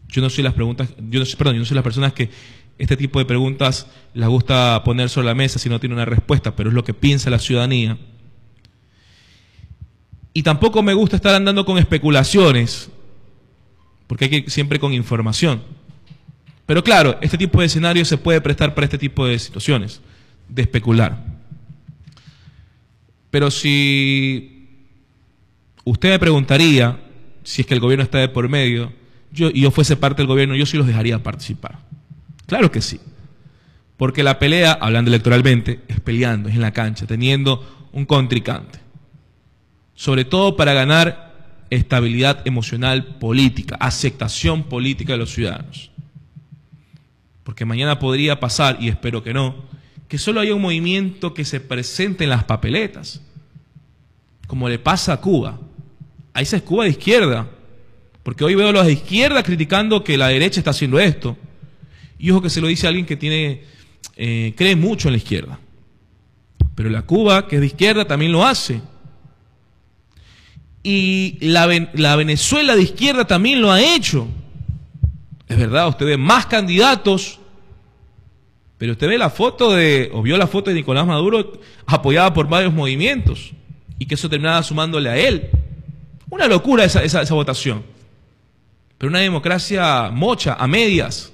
Yo no soy las preguntas, yo no soy las personas que este tipo de preguntas les gusta poner sobre la mesa si no tiene una respuesta, pero es lo que piensa la ciudadanía. Y tampoco me gusta estar andando con especulaciones, porque hay que siempre con información. Pero claro, este tipo de escenario se puede prestar para este tipo de situaciones, de especular. Pero si usted me preguntaría si es que el gobierno está de por medio, y yo fuese parte del gobierno, yo sí los dejaría participar. Claro que sí. Porque la pelea, hablando electoralmente, es peleando, es en la cancha, teniendo un contrincante. Sobre todo para ganar estabilidad emocional política, aceptación política de los ciudadanos. Porque mañana podría pasar, y espero que no, que solo haya un movimiento que se presente en las papeletas, como le pasa a Cuba. Ahí esa es Cuba de izquierda, porque hoy veo a los de izquierda criticando que la derecha está haciendo esto. Y ojo que se lo dice alguien que cree mucho en la izquierda. Pero la Cuba, que es de izquierda, también lo hace. Y la Venezuela de izquierda también lo ha hecho. Es verdad, usted ve más candidatos, pero usted ve la foto o vio la foto de Nicolás Maduro apoyada por varios movimientos, y que eso terminaba sumándole a él. Una locura esa votación. Pero una democracia mocha, a medias.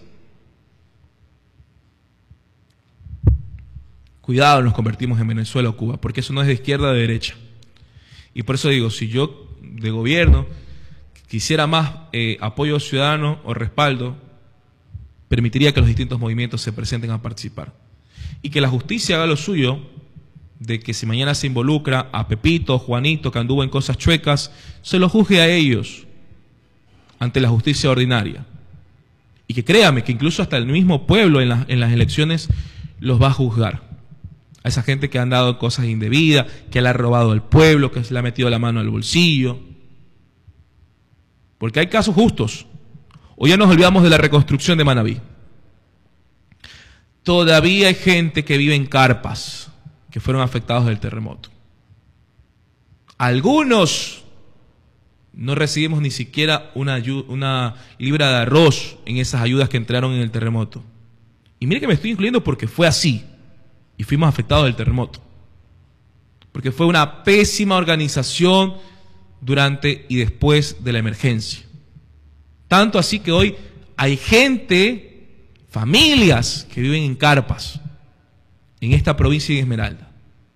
Cuidado, nos convertimos en Venezuela o Cuba, porque eso no es de izquierda o de derecha. Y por eso digo, si yo de gobierno quisiera más apoyo ciudadano o respaldo, permitiría que los distintos movimientos se presenten a participar. Y que la justicia haga lo suyo, de que si mañana se involucra a Pepito, Juanito, que anduvo en cosas chuecas, se lo juzgue a ellos ante la justicia ordinaria. Y que créame, que incluso hasta el mismo pueblo en las elecciones los va a juzgar. A esa gente que han dado cosas indebidas, que le ha robado al pueblo, que se le ha metido la mano al bolsillo. Porque hay casos justos. Hoy ya nos olvidamos de la reconstrucción de Manabí. Todavía hay gente que vive en carpas, que fueron afectados del terremoto. Algunos no recibimos ni siquiera una libra de arroz en esas ayudas que entraron en el terremoto. Y mire que me estoy incluyendo porque fue así. Y fuimos afectados del terremoto. Porque fue una pésima organización durante y después de la emergencia. Tanto así que hoy hay gente, familias que viven en carpas en esta provincia de Esmeralda.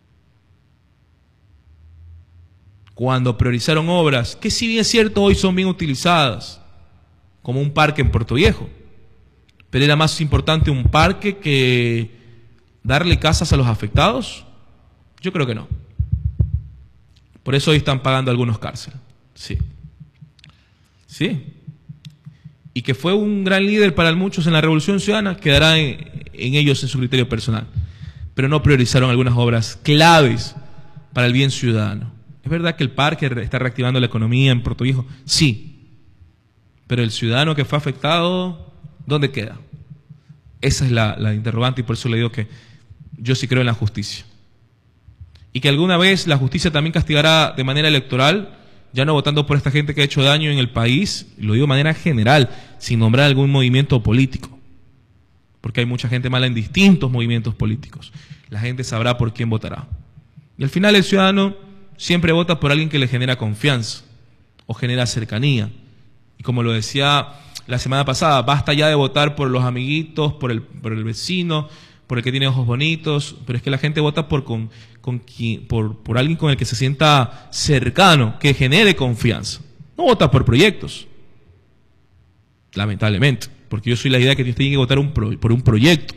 Cuando priorizaron obras, que si bien es cierto hoy son bien utilizadas, como un parque en Puerto Viejo, pero era más importante un parque que darle casas a los afectados. Yo creo que no. Por eso hoy están pagando algunos cárcel. Sí. Sí. Y que fue un gran líder para muchos en la Revolución Ciudadana, quedará en ellos en su criterio personal. Pero no priorizaron algunas obras claves para el bien ciudadano. Es verdad que el parque está reactivando la economía en Puerto Viejo, sí. Pero el ciudadano que fue afectado, ¿dónde queda? Esa es la interrogante, y por eso le digo que yo sí creo en la justicia. Y que alguna vez la justicia también castigará de manera electoral, ya no votando por esta gente que ha hecho daño en el país, y lo digo de manera general, sin nombrar algún movimiento político. Porque hay mucha gente mala en distintos movimientos políticos. La gente sabrá por quién votará. Y al final el ciudadano siempre vota por alguien que le genera confianza o genera cercanía. Y como lo decía la semana pasada, basta ya de votar por los amiguitos, por el vecino, por el que tiene ojos bonitos, pero es que la gente vota por alguien con el que se sienta cercano, que genere confianza. No vota por proyectos, lamentablemente, porque yo soy la idea que usted tiene que votar por un proyecto.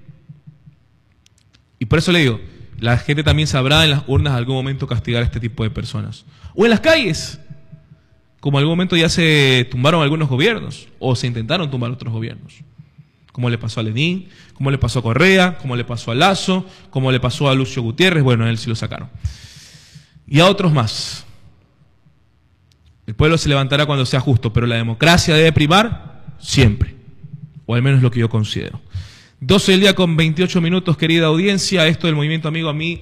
Y por eso le digo, la gente también sabrá en las urnas en algún momento castigar a este tipo de personas. O en las calles, como en algún momento ya se tumbaron algunos gobiernos, o se intentaron tumbar otros gobiernos. Como le pasó a Lenín, como le pasó a Correa, como le pasó a Lasso, como le pasó a Lucio Gutiérrez, bueno, a él sí lo sacaron. Y a otros más. El pueblo se levantará cuando sea justo, pero la democracia debe primar siempre. O al menos lo que yo considero. 12 del día con 28 minutos, querida audiencia. Esto del movimiento amigo a mí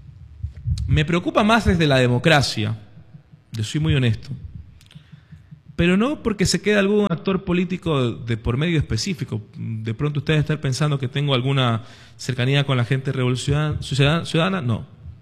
me preocupa más desde la democracia. Yo soy muy honesto. pero no porque se quede algún actor político de por medio específico. De pronto ustedes están pensando que tengo alguna cercanía con la gente ciudadana, no,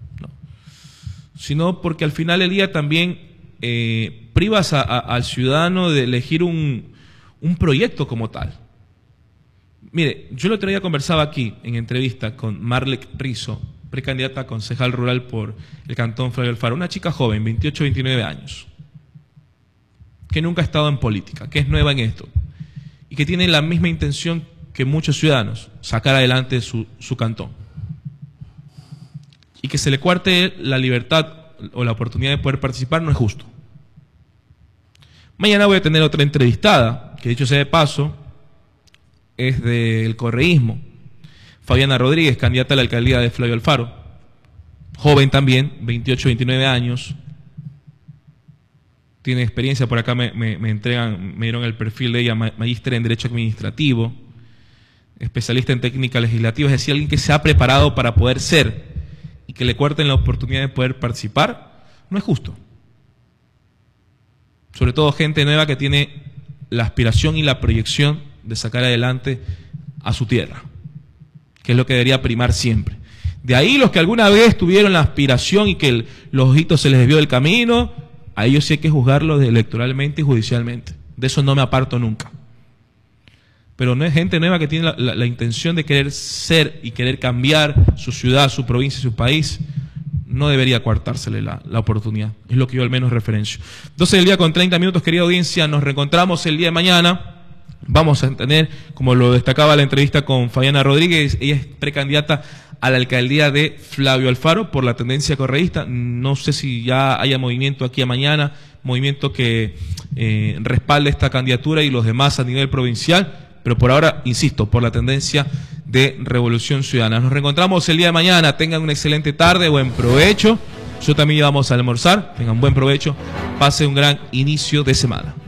sino porque al final del día también privas al ciudadano de elegir un proyecto como tal. Mire, yo el otro día conversaba aquí en entrevista con Marlek Rizo, precandidata a concejal rural por el cantón Flavio Alfaro, una chica joven, 28, 29 años, que nunca ha estado en política, que es nueva en esto, y que tiene la misma intención que muchos ciudadanos, sacar adelante su cantón. Y que se le cuarte la libertad o la oportunidad de poder participar no es justo. Mañana voy a tener otra entrevistada, que dicho sea de paso, es del correísmo, Fabiana Rodríguez, candidata a la alcaldía de Flavio Alfaro, joven también, 28, 29 años, tiene experiencia, por acá me dieron el perfil de ella, magíster en Derecho Administrativo, especialista en técnica legislativa, es decir, alguien que se ha preparado para poder ser y que le cuarten la oportunidad de poder participar, no es justo. Sobre todo gente nueva que tiene la aspiración y la proyección de sacar adelante a su tierra, que es lo que debería primar siempre. De ahí los que alguna vez tuvieron la aspiración y que los ojitos se les desvió del camino, a ellos sí hay que juzgarlos electoralmente y judicialmente. De eso no me aparto nunca. Pero no es gente nueva que tiene la intención de querer ser y querer cambiar su ciudad, su provincia, su país, no debería coartársele la oportunidad. Es lo que yo al menos referencio. 12 del día con 30 minutos, querida audiencia. Nos reencontramos el día de mañana. Vamos a tener, como lo destacaba la entrevista con Fabiana Rodríguez, ella es precandidata a la alcaldía de Flavio Alfaro por la tendencia correísta. No sé si ya haya movimiento aquí a mañana, movimiento que respalde esta candidatura y los demás a nivel provincial, pero por ahora, insisto, por la tendencia de Revolución Ciudadana. Nos reencontramos el día de mañana. Tengan una excelente tarde, buen provecho. Yo también ya vamos a almorzar. Tengan buen provecho. Pase un gran inicio de semana.